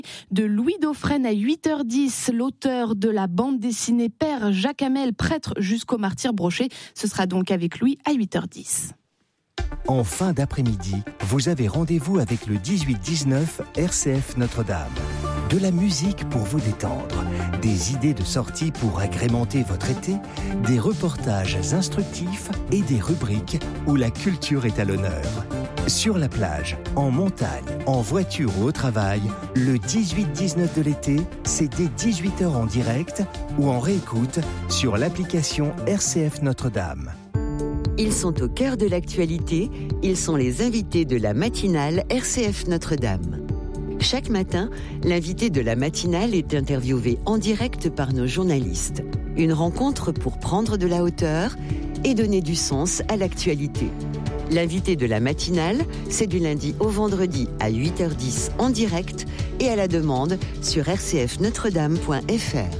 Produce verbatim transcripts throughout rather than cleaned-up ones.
de Louis Dauphren à huit heures dix, l'auteur de la bande dessinée Père Jacques Hamel, prêtre jusqu'au martyre broché. Ce sera donc avec lui à huit heures dix. En fin d'après-midi, vous avez rendez-vous avec le dix-huit dix-neuf R C F Notre-Dame. De la musique pour vous détendre, des idées de sortie pour agrémenter votre été, des reportages instructifs et des rubriques où la culture est à l'honneur. Sur la plage, en montagne, en voiture ou au travail, le dix-huit dix-neuf de l'été, c'est dès dix-huit heures en direct ou en réécoute sur l'application R C F Notre-Dame. Ils sont au cœur de l'actualité, ils sont les invités de la matinale R C F Notre-Dame. Chaque matin, l'invité de la matinale est interviewé en direct par nos journalistes. Une rencontre pour prendre de la hauteur et donner du sens à l'actualité. L'invité de la matinale, c'est du lundi au vendredi à huit heures dix en direct et à la demande sur r c f notre dame point f r.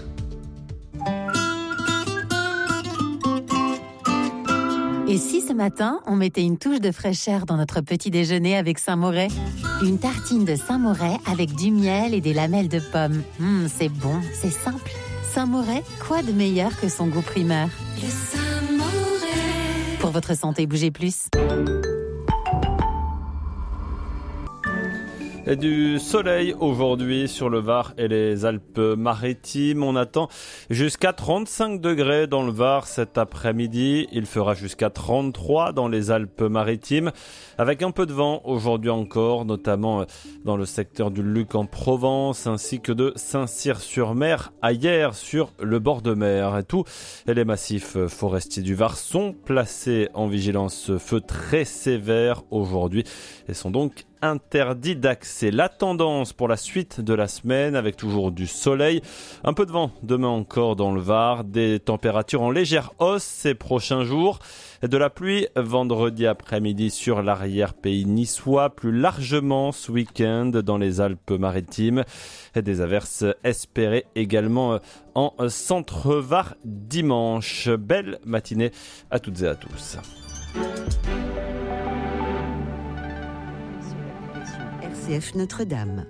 Et si ce matin, on mettait une touche de fraîcheur dans notre petit déjeuner avec Saint-Moret ? Une tartine de Saint-Moret avec du miel et des lamelles de pommes. Mmh, c'est bon, c'est simple. Saint-Moret, quoi de meilleur que son goût primeur ? Le Saint-Moret. Pour votre santé, bougez plus. Et du soleil aujourd'hui sur le Var et les Alpes-Maritimes. On attend jusqu'à trente-cinq degrés dans le Var cet après-midi. Il fera jusqu'à trente-trois dans les Alpes-Maritimes. Avec un peu de vent aujourd'hui encore, notamment dans le secteur du Luc en Provence, ainsi que de Saint-Cyr-sur-Mer, à Hyères sur le bord de mer. Et tous les massifs forestiers du Var sont placés en vigilance feu très sévère aujourd'hui et sont donc interdit d'accès. La tendance pour la suite de la semaine avec toujours du soleil, un peu de vent demain encore dans le Var, des températures en légère hausse ces prochains jours, de la pluie vendredi après-midi sur l'arrière-pays niçois, plus largement ce week-end dans les Alpes-Maritimes, et des averses espérées également en centre-Var dimanche. Belle matinée à toutes et à tous. R C F Notre-Dame.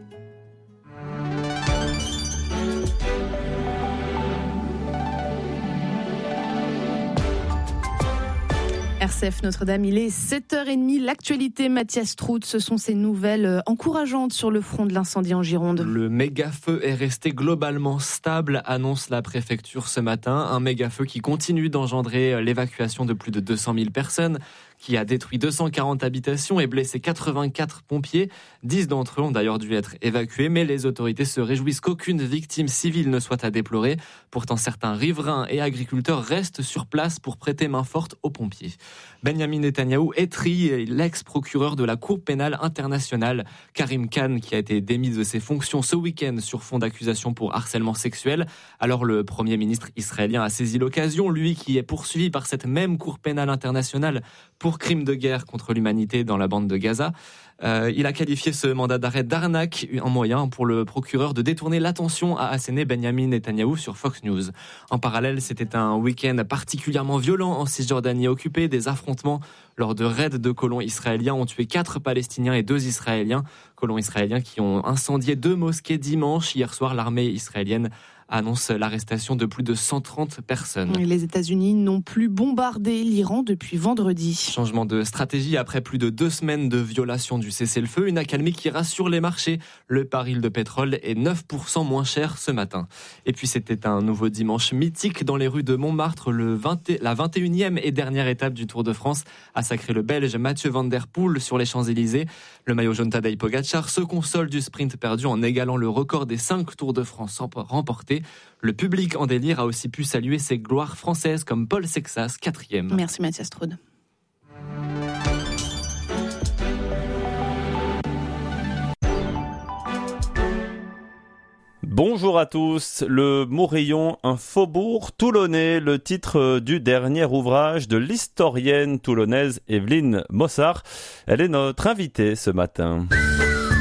R C F Notre-Dame, il est sept heures trente. L'actualité, Mathias Trout, ce sont ces nouvelles encourageantes sur le front de l'incendie en Gironde. Le méga-feu est resté globalement stable, annonce la préfecture ce matin. Un méga-feu qui continue d'engendrer l'évacuation de plus de deux cent mille personnes, qui a détruit deux cent quarante habitations et blessé quatre-vingt-quatre pompiers. dix d'entre eux ont d'ailleurs dû être évacués, mais les autorités se réjouissent qu'aucune victime civile ne soit à déplorer. Pourtant, certains riverains et agriculteurs restent sur place pour prêter main forte aux pompiers. Benyamin Netanyahou étrille l'ex-procureur de la Cour pénale internationale, Karim Khan, qui a été démis de ses fonctions ce week-end sur fond d'accusation pour harcèlement sexuel. Alors le Premier ministre israélien a saisi l'occasion, lui qui est poursuivi par cette même Cour pénale internationale pour crimes de guerre contre l'humanité dans la bande de Gaza. Euh, il a qualifié ce mandat d'arrêt d'arnaque, un moyen pour le procureur de détourner l'attention, a asséné Benyamin Netanyahou sur Fox News. En parallèle, c'était un week-end particulièrement violent en Cisjordanie occupée. Des affrontements lors de raids de colons israéliens ont tué quatre Palestiniens et deux Israéliens. Colons israéliens qui ont incendié deux mosquées dimanche. Hier soir, l'armée israélienne annonce l'arrestation de plus de cent trente personnes. Les États-Unis n'ont plus bombardé l'Iran depuis vendredi. Changement de stratégie après plus de deux semaines de violation du cessez-le-feu. Une accalmie qui rassure les marchés. Le baril de pétrole est neuf pour cent moins cher ce matin. Et puis c'était un nouveau dimanche mythique dans les rues de Montmartre. Le vingt, la vingt et unième et dernière étape du Tour de France a sacré le Belge Mathieu Van Der Poel sur les Champs-Élysées. Le maillot jaune Tadej Pogačar se console du sprint perdu en égalant le record des cinq Tours de France remportés. Le public en délire a aussi pu saluer ses gloires françaises comme Paul Sexas, quatrième. Merci Mathias Strode. Bonjour à tous, le Mourillon, un faubourg toulonnais, le titre du dernier ouvrage de l'historienne toulonnaise Evelyne Mossart. Elle est notre invitée ce matin.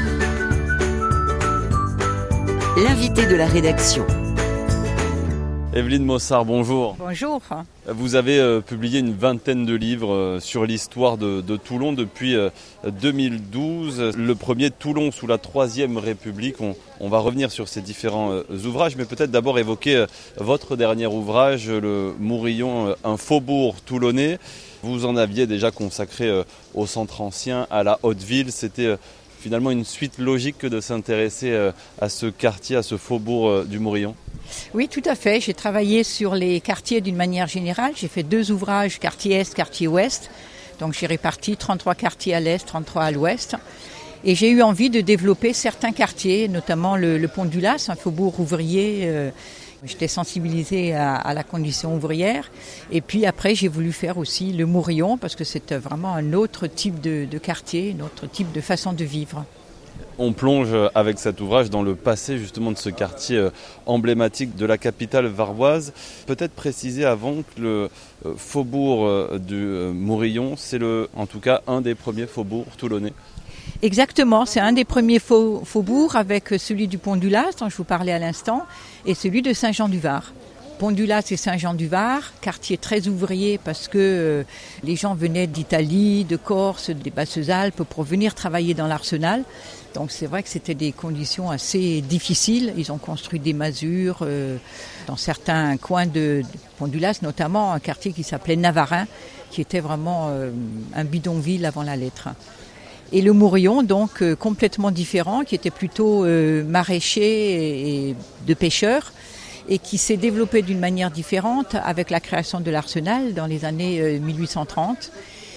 L'invité de la rédaction. Evelyne Mossard, bonjour. Bonjour. Vous avez euh, publié une vingtaine de livres euh, sur l'histoire de, de Toulon depuis euh, deux mille douze. Le premier, Toulon sous la Troisième République. On, on va revenir sur ces différents euh, ouvrages, mais peut-être d'abord évoquer euh, votre dernier ouvrage, Le Mourillon, euh, un faubourg toulonnais. Vous en aviez déjà consacré euh, au centre ancien, à la Haute-Ville. C'était euh, finalement une suite logique que de s'intéresser euh, à ce quartier, à ce faubourg euh, du Mourillon. Oui, tout à fait. J'ai travaillé sur les quartiers d'une manière générale. J'ai fait deux ouvrages, quartier Est, quartier Ouest. Donc j'ai réparti trente-trois quartiers à l'Est, trente-trois à l'Ouest. Et j'ai eu envie de développer certains quartiers, notamment le, le Pont du Las, un faubourg ouvrier. Euh, j'étais sensibilisée à, à la condition ouvrière. Et puis après, j'ai voulu faire aussi le Mourillon, parce que c'est vraiment un autre type de, de quartier, un autre type de façon de vivre. On plonge avec cet ouvrage dans le passé justement de ce quartier emblématique de la capitale varoise. Peut-être préciser avant que le faubourg du Mourillon, c'est le, en tout cas un des premiers faubourgs toulonnais. Exactement, c'est un des premiers faubourgs avec celui du Pont du Las dont je vous parlais à l'instant et celui de Saint-Jean-du-Var. Pont du Las et Saint-Jean-du-Var, quartier très ouvrier parce que euh, les gens venaient d'Italie, de Corse, des Basses-Alpes pour venir travailler dans l'arsenal. Donc c'est vrai que c'était des conditions assez difficiles. Ils ont construit des masures euh, dans certains coins de, de Pont du Las, notamment un quartier qui s'appelait Navarin, qui était vraiment euh, un bidonville avant la lettre. Et le Mourillon, donc euh, complètement différent, qui était plutôt euh, maraîcher et, et de pêcheurs, et qui s'est développé d'une manière différente avec la création de l'arsenal dans les années mille huit cent trente.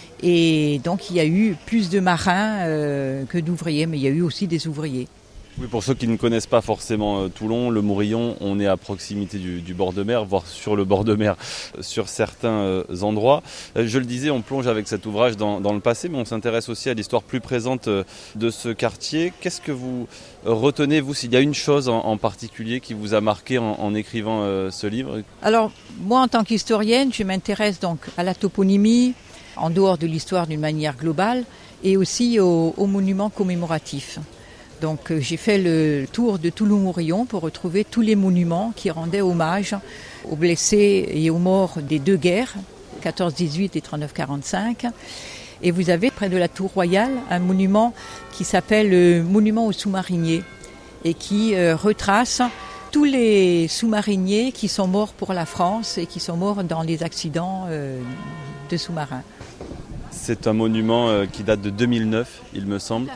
Et donc il y a eu plus de marins euh, que d'ouvriers, mais il y a eu aussi des ouvriers. Oui, pour ceux qui ne connaissent pas forcément euh, Toulon, le Mourillon, on est à proximité du, du bord de mer, voire sur le bord de mer euh, sur certains euh, endroits. Euh, je le disais, on plonge avec cet ouvrage dans, dans le passé, mais on s'intéresse aussi à l'histoire plus présente euh, de ce quartier. Qu'est-ce que vous retenez, vous, s'il y a une chose en, en particulier qui vous a marqué en, en écrivant euh, ce livre? Alors, moi, en tant qu'historienne, je m'intéresse donc à la toponymie, en dehors de l'histoire d'une manière globale, et aussi aux, aux monuments commémoratifs. Donc euh, j'ai fait le tour de Toulon-Mourillon pour retrouver tous les monuments qui rendaient hommage aux blessés et aux morts des deux guerres, quatorze dix-huit et trente-neuf quarante-cinq. Et vous avez près de la Tour Royale un monument qui s'appelle le monument aux sous-mariniers et qui euh, retrace tous les sous-mariniers qui sont morts pour la France et qui sont morts dans les accidents euh, de sous-marins. C'est un monument euh, qui date de deux mille neuf, il me semble.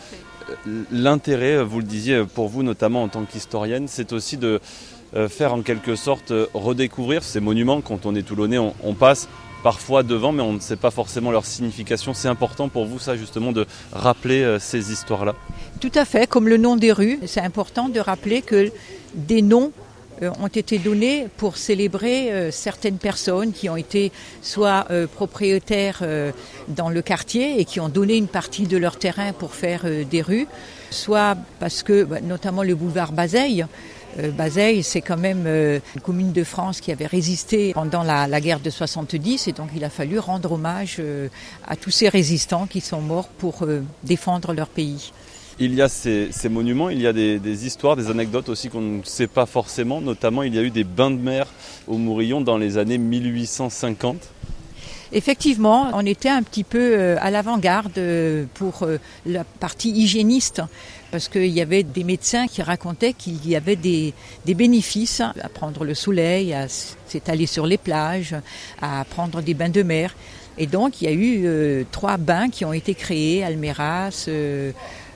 L'intérêt, vous le disiez, pour vous notamment en tant qu'historienne, c'est aussi de faire en quelque sorte redécouvrir ces monuments. Quand on est toulonnais, on, on passe parfois devant, mais on ne sait pas forcément leur signification. C'est important pour vous, ça, justement, de rappeler ces histoires-là? Tout à fait, comme le nom des rues. C'est important de rappeler que des noms ont été donnés pour célébrer euh, certaines personnes qui ont été soit euh, propriétaires euh, dans le quartier et qui ont donné une partie de leur terrain pour faire euh, des rues, soit parce que, bah, notamment le boulevard Bazeille, euh, Bazeille c'est quand même euh, une commune de France qui avait résisté pendant la, la guerre de soixante-dix et donc il a fallu rendre hommage euh, à tous ces résistants qui sont morts pour euh, défendre leur pays. Il y a ces, ces monuments, il y a des, des histoires, des anecdotes aussi qu'on ne sait pas forcément. Notamment, il y a eu des bains de mer au Mourillon dans les années mille huit cent cinquante. Effectivement, on était un petit peu à l'avant-garde pour la partie hygiéniste, parce qu'il y avait des médecins qui racontaient qu'il y avait des, des bénéfices à prendre le soleil, à s'étaler sur les plages, à prendre des bains de mer. Et donc, il y a eu euh, trois bains qui ont été créés, Alméras, euh,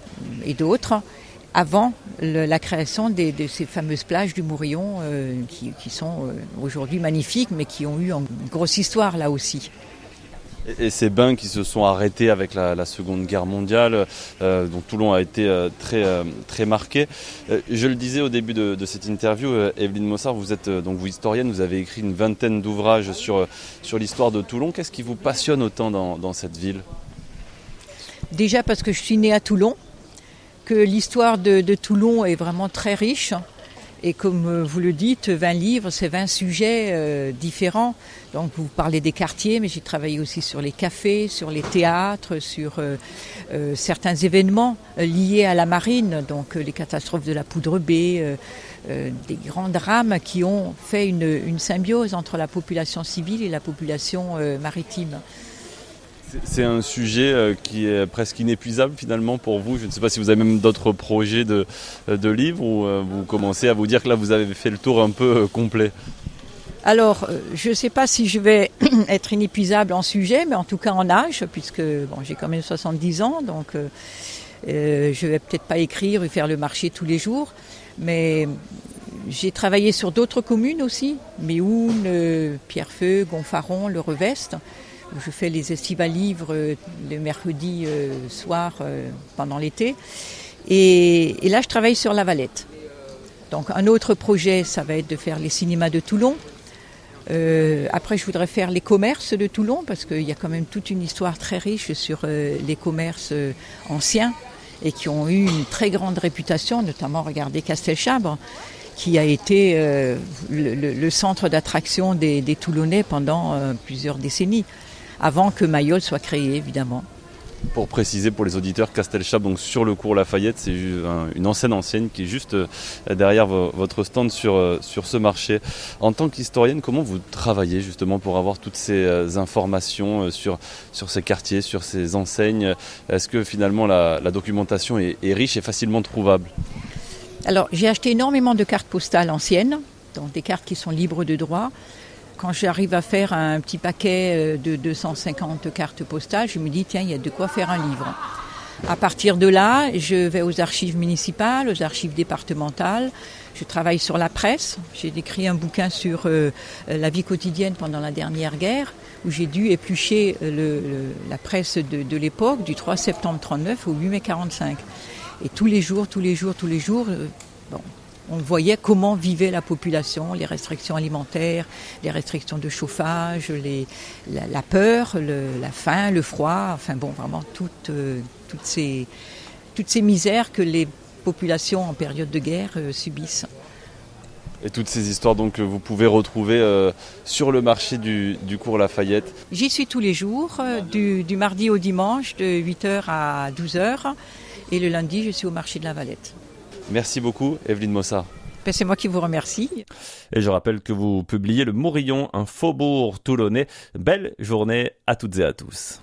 et d'autres, avant le, la création des, de ces fameuses plages du Mourillon euh, qui, qui sont euh, aujourd'hui magnifiques mais qui ont eu une grosse histoire là aussi. Et, et ces bains qui se sont arrêtés avec la, la Seconde Guerre mondiale, euh, dont Toulon a été euh, très, euh, très marqué. Euh, je le disais au début de, de cette interview, euh, Evelyne Mossard, vous êtes euh, donc vous historienne, vous avez écrit une vingtaine d'ouvrages sur, sur l'histoire de Toulon. Qu'est-ce qui vous passionne autant dans, dans cette ville? Déjà parce que je suis née à Toulon, que l'histoire de, de Toulon est vraiment très riche Et comme vous le dites, vingt livres, c'est vingt sujets euh, différents. Donc vous parlez des quartiers, mais j'ai travaillé aussi sur les cafés, sur les théâtres, sur euh, euh, certains événements euh, liés à la marine, donc euh, les catastrophes de la Poudre B, euh, euh, des grands drames qui ont fait une, une symbiose entre la population civile et la population euh, maritime. C'est un sujet qui est presque inépuisable finalement pour vous. Je ne sais pas si vous avez même d'autres projets de, de livres ou vous commencez à vous dire que là vous avez fait le tour un peu complet. Alors, je ne sais pas si je vais être inépuisable en sujet, mais en tout cas en âge, puisque bon, j'ai quand même soixante-dix ans, donc euh, je ne vais peut-être pas écrire et faire le marché tous les jours, mais j'ai travaillé sur d'autres communes aussi, Méhoun, euh, Pierrefeu, Gonfaron, Le Revest. Je fais les estivales-livres le mercredi euh, soir euh, pendant l'été. Et, et là, je travaille sur La Valette. Donc, un autre projet, ça va être de faire les cinémas de Toulon. Euh, après, je voudrais faire les commerces de Toulon, parce qu'il y a quand même toute une histoire très riche sur euh, les commerces euh, anciens et qui ont eu une très grande réputation, notamment, regardez, Castelchabre, qui a été euh, le, le, le centre d'attraction des, des Toulonnais pendant euh, plusieurs décennies. Avant que Mayol soit créé, évidemment. Pour préciser pour les auditeurs, Castelchabre, donc sur le cours Lafayette, c'est une enseigne ancienne qui est juste derrière votre stand sur, sur ce marché. En tant qu'historienne, comment vous travaillez justement pour avoir toutes ces informations sur, sur ces quartiers, sur ces enseignes? Est-ce que finalement la, la documentation est, est riche et facilement trouvable? Alors, j'ai acheté énormément de cartes postales anciennes, donc des cartes qui sont libres de droit. Quand j'arrive à faire un petit paquet de deux cent cinquante cartes postales, je me dis, tiens, il y a de quoi faire un livre. À partir de là, je vais aux archives municipales, aux archives départementales. Je travaille sur la presse. J'ai écrit un bouquin sur euh, la vie quotidienne pendant la dernière guerre, où j'ai dû éplucher le, le, la presse de, de l'époque, du trois septembre trente-neuf au huit mai quarante-cinq. Et tous les jours, tous les jours, tous les jours, euh, bon... on voyait comment vivait la population, les restrictions alimentaires, les restrictions de chauffage, les, la, la peur, le, la faim, le froid, enfin bon, vraiment toutes, euh, toutes, ces, toutes ces misères que les populations en période de guerre euh, subissent. Et toutes ces histoires donc, que vous pouvez retrouver euh, sur le marché du, du cours Lafayette. J'y suis tous les jours, euh, du, du mardi au dimanche, de huit heures à douze heures, et le lundi, je suis au marché de la Valette. Merci beaucoup, Evelyne Mossard. Ben, c'est moi qui vous remercie. Et je rappelle que vous publiez Le Mourillon, un faubourg toulonnais. Belle journée à toutes et à tous.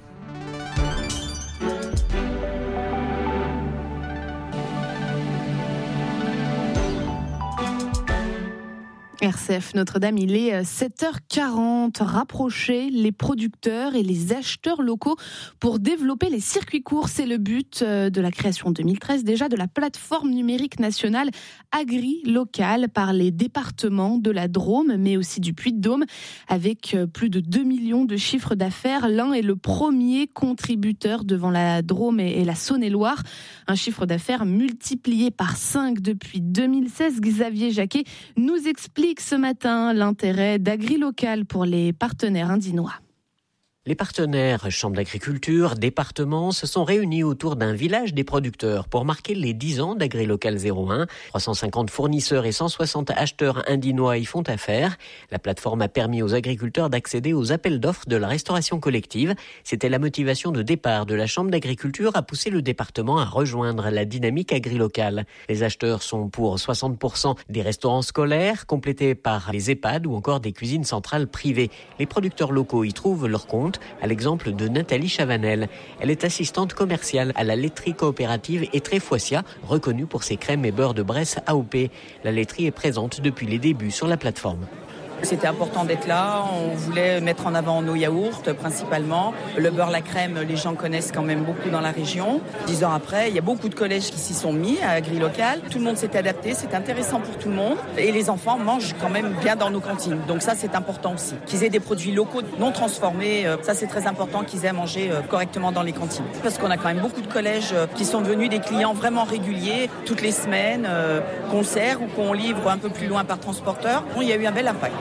R C F Notre-Dame, il est sept heures quarante. Rapprocher les producteurs et les acheteurs locaux pour développer les circuits courts. C'est le but de la création en deux mille treize déjà de la plateforme numérique nationale agri-locale par les départements de la Drôme, mais aussi du Puy-de-Dôme. Avec plus de deux millions de chiffres d'affaires, l'un est le premier contributeur devant la Drôme et la Saône-et-Loire. Un chiffre d'affaires multiplié par cinq depuis deux mille seize. Xavier Jacquet nous explique ce matin l'intérêt d'agri-local pour les partenaires indinois. Les partenaires Chambre d'agriculture, départements se sont réunis autour d'un village des producteurs pour marquer les dix ans d'Agri-Local zéro un. trois cent cinquante fournisseurs et cent soixante acheteurs indinois y font affaire. La plateforme a permis aux agriculteurs d'accéder aux appels d'offres de la restauration collective. C'était la motivation de départ de la Chambre d'agriculture à pousser le département à rejoindre la dynamique agri-locale. Les acheteurs sont pour soixante pour cent des restaurants scolaires, complétés par les EHPAD ou encore des cuisines centrales privées. Les producteurs locaux y trouvent leur compte, à l'exemple de Nathalie Chavanel. Elle est assistante commerciale à la laiterie coopérative Etré Foissia, reconnue pour ses crèmes et beurres de Bresse A O P. La laiterie est présente depuis les débuts sur la plateforme. C'était important d'être là, on voulait mettre en avant nos yaourts principalement. Le beurre, la crème, les gens connaissent quand même beaucoup dans la région. Dix ans après, il y a beaucoup de collèges qui s'y sont mis à Agri-Local. Tout le monde s'est adapté, c'est intéressant pour tout le monde. Et les enfants mangent quand même bien dans nos cantines. Donc ça, c'est important aussi. Qu'ils aient des produits locaux non transformés, ça c'est très important qu'ils aient à manger correctement dans les cantines. Parce qu'on a quand même beaucoup de collèges qui sont devenus des clients vraiment réguliers, toutes les semaines, qu'on sert ou qu'on livre un peu plus loin par transporteur. Bon, il y a eu un bel impact.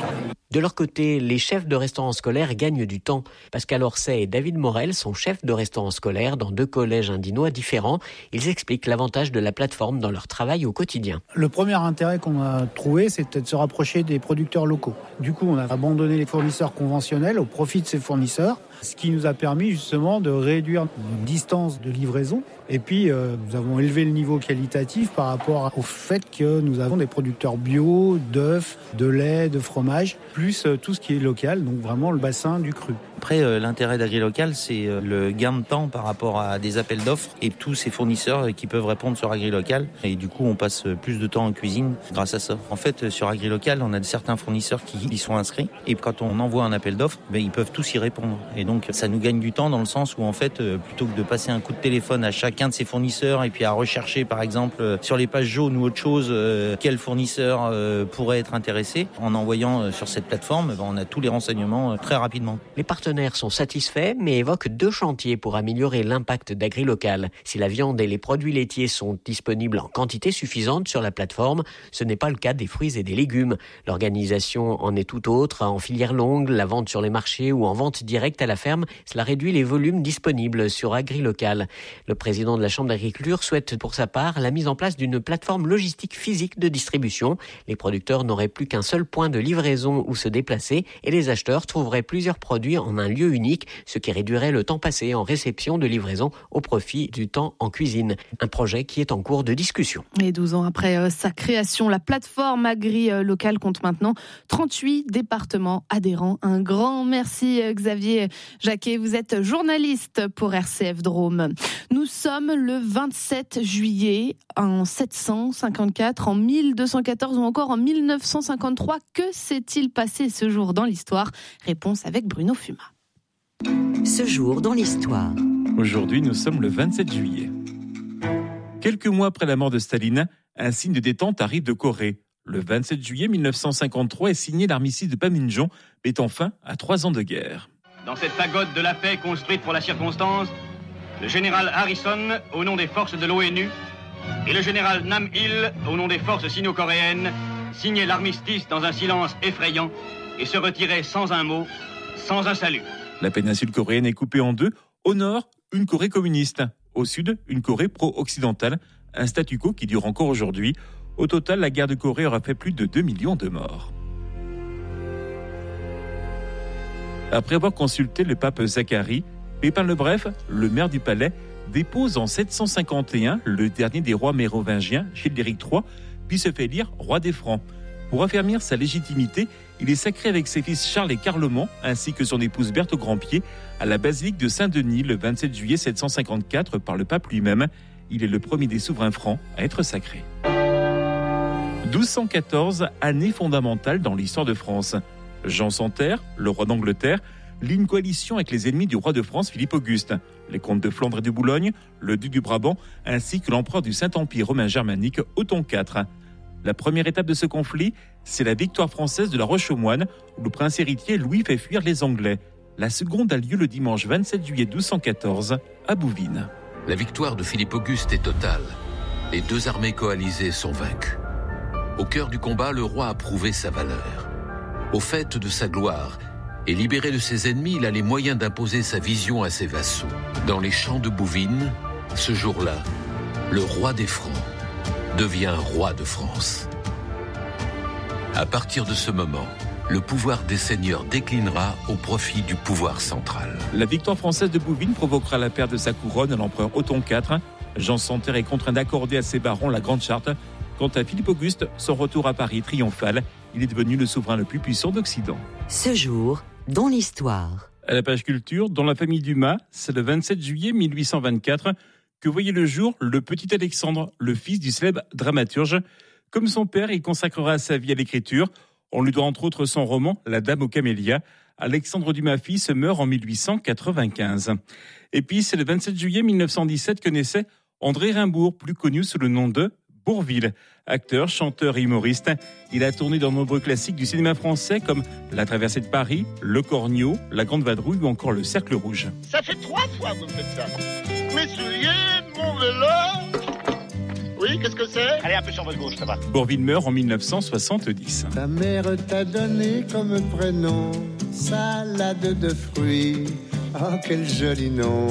De leur côté, les chefs de restaurants scolaires gagnent du temps. Pascal Orsay et David Morel sont chefs de restaurants scolaires dans deux collèges indinois différents. Ils expliquent l'avantage de la plateforme dans leur travail au quotidien. Le premier intérêt qu'on a trouvé, c'était de se rapprocher des producteurs locaux. Du coup, on a abandonné les fournisseurs conventionnels au profit de ces fournisseurs, ce qui nous a permis justement de réduire nos distances de livraison. Et puis, euh, nous avons élevé le niveau qualitatif par rapport au fait que nous avons des producteurs bio, d'œufs, de lait, de fromage, plus euh, tout ce qui est local, donc vraiment le bassin du cru. Après, euh, l'intérêt d'AgriLocal, c'est euh, le gain de temps par rapport à des appels d'offres et tous ces fournisseurs euh, qui peuvent répondre sur AgriLocal. Et du coup, on passe euh, plus de temps en cuisine grâce à ça. En fait, euh, sur AgriLocal, on a certains fournisseurs qui y sont inscrits. Et quand on envoie un appel d'offres, ben, ils peuvent tous y répondre. Et donc, ça nous gagne du temps dans le sens où, en fait, euh, plutôt que de passer un coup de téléphone à chacun de ces fournisseurs et puis à rechercher, par exemple, euh, sur les pages jaunes ou autre chose, euh, quel fournisseur euh, pourrait être intéressé, en envoyant euh, sur cette plateforme, ben, on a tous les renseignements euh, très rapidement. Les partenaires sont satisfaits, mais évoquent deux chantiers pour améliorer l'impact d'AgriLocal. Si la viande et les produits laitiers sont disponibles en quantité suffisante sur la plateforme, ce n'est pas le cas des fruits et des légumes. L'organisation en est tout autre. En filière longue, la vente sur les marchés ou en vente directe à la ferme, cela réduit les volumes disponibles sur AgriLocal. Le président de la Chambre d'agriculture souhaite pour sa part la mise en place d'une plateforme logistique physique de distribution. Les producteurs n'auraient plus qu'un seul point de livraison où se déplacer et les acheteurs trouveraient plusieurs produits en un lieu unique, ce qui réduirait le temps passé en réception de livraison au profit du temps en cuisine. Un projet qui est en cours de discussion. Et douze ans après euh, sa création, la plateforme AgriLocal compte maintenant trente-huit départements adhérents. Un grand merci euh, Xavier Jacquet, vous êtes journaliste pour R C F Drôme. Nous sommes le vingt-sept juillet en sept cent cinquante-quatre, en mille deux cent quatorze ou encore en mille neuf cent cinquante-trois. Que s'est-il passé ce jour dans l'histoire ? Réponse avec Bruno Fuma. Ce jour dans l'histoire. Aujourd'hui, nous sommes le vingt-sept juillet. Quelques mois après la mort de Staline, un signe de détente arrive de Corée. Le vingt-sept juillet mille neuf cent cinquante-trois est signé l'armistice de Panmunjom, mettant fin à trois ans de guerre. Dans cette pagode de la paix construite pour la circonstance, le général Harrison, au nom des forces de l'ONU, et le général Nam Il, au nom des forces sino-coréennes, signaient l'armistice dans un silence effrayant et se retiraient sans un mot, sans un salut. La péninsule coréenne est coupée en deux. Au nord, une Corée communiste. Au sud, une Corée pro-occidentale. Un statu quo qui dure encore aujourd'hui. Au total, la guerre de Corée aura fait plus de deux millions de morts. Après avoir consulté le pape Zacharie, Pépin le Bref, le maire du palais, dépose en sept cent cinquante et un le dernier des rois mérovingiens, Childéric trois, puis se fait élire roi des Francs. Pour affermir sa légitimité, il est sacré avec ses fils Charles et Carloman, ainsi que son épouse Berthe Grandpied, à la basilique de Saint-Denis le vingt-sept juillet sept cent cinquante-quatre par le pape lui-même. Il est le premier des souverains francs à être sacré. douze cent quatorze, année fondamentale dans l'histoire de France. Jean Santerre, le roi d'Angleterre, lie une coalition avec les ennemis du roi de France Philippe Auguste, les comtes de Flandre et de Boulogne, le duc du Brabant, ainsi que l'empereur du Saint-Empire romain germanique Othon quatre. La première étape de ce conflit, c'est la victoire française de la Roche-aux-Moines, où le prince héritier Louis fait fuir les Anglais. La seconde a lieu le dimanche vingt-sept juillet douze cent quatorze, à Bouvines. La victoire de Philippe Auguste est totale. Les deux armées coalisées sont vaincues. Au cœur du combat, le roi a prouvé sa valeur. Au fait de sa gloire, et libéré de ses ennemis, il a les moyens d'imposer sa vision à ses vassaux. Dans les champs de Bouvines, ce jour-là, le roi des Francs devient roi de France. À partir de ce moment, le pouvoir des seigneurs déclinera au profit du pouvoir central. La victoire française de Bouvines provoquera la perte de sa couronne à l'empereur Othon quatre. Jean Santerre est contraint d'accorder à ses barons la Grande Charte. Quant à Philippe Auguste, son retour à Paris triomphal, il est devenu le souverain le plus puissant d'Occident. Ce jour, dans l'histoire. À la page culture, dans la famille Dumas, c'est le vingt-sept juillet mille huit cent vingt-quatre que voyait le jour le petit Alexandre, le fils du célèbre dramaturge. Comme son père, il consacrera sa vie à l'écriture. On lui doit entre autres son roman « La Dame aux camélias ». Alexandre Dumas fils meurt en mille huit cent quatre-vingt-quinze. Et puis, c'est le vingt-sept juillet mille neuf cent dix-sept que naissait André Rimbourg, plus connu sous le nom de Bourvil. Acteur, chanteur et humoriste, il a tourné dans de nombreux classiques du cinéma français comme La Traversée de Paris, Le Cornio, La Grande Vadrouille ou encore Le Cercle Rouge. Ça fait trois fois que vous faites ça. Mes souliers, mon vélo. Oui, Oui, qu'est-ce que c'est? Allez, un peu sur votre gauche, ça va. Bourvil meurt en mille neuf cent soixante-dix. Ta mère t'a donné comme prénom salade de fruits. Oh, quel joli nom.